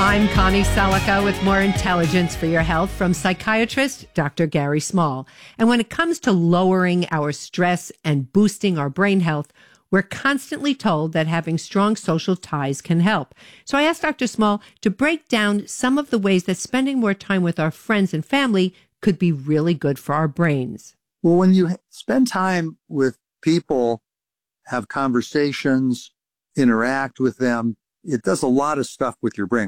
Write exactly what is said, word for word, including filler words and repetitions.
I'm Connie Selica with more intelligence for your health from psychiatrist Doctor Gary Small. And when it comes to lowering our stress and boosting our brain health, we're constantly told that having strong social ties can help. So I asked Doctor Small to break down some of the ways that spending more time with our friends and family could be really good for our brains. Well, when you spend time with people, have conversations, interact with them, it does a lot of stuff with your brain.